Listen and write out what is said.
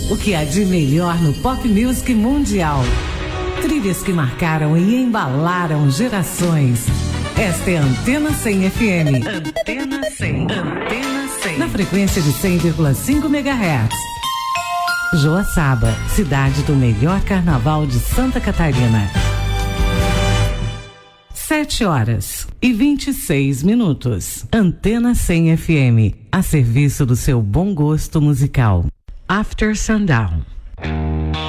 O que há de melhor no pop music mundial. Trilhas que marcaram e embalaram gerações. Esta é a Antena 100 FM. Antena 100. Antena 100. Na frequência de 100,5 MHz. Joaçaba, cidade do melhor carnaval de Santa Catarina. 7h26. Antena 100 FM, a serviço do seu bom gosto musical. After Sundown.